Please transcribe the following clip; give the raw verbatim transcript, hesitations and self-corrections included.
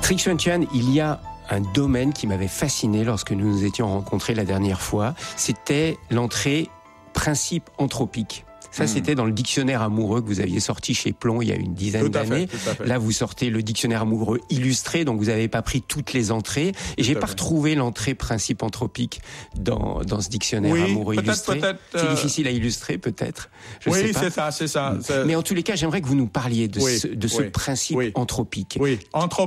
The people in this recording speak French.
Trinh Xuan Thuan, il y a un domaine qui m'avait fasciné lorsque nous nous étions rencontrés la dernière fois, c'était l'entrée principe anthropique. Ça, mmh. c'était dans le dictionnaire amoureux que vous aviez sorti chez Plon il y a une dizaine tout à d'années. fait, tout à fait. Là, vous sortez le dictionnaire amoureux illustré, donc vous n'avez pas pris toutes les entrées. Et tout j'ai pas fait. retrouvé l'entrée principe anthropique dans, dans ce dictionnaire oui, amoureux peut-être, illustré. Peut-être, c'est euh... difficile à illustrer, peut-être. Je oui, sais pas. c'est ça, c'est ça. C'est... Mais en tous les cas, j'aimerais que vous nous parliez de oui, ce, de ce oui, principe oui. anthropique. Oui, anthropique.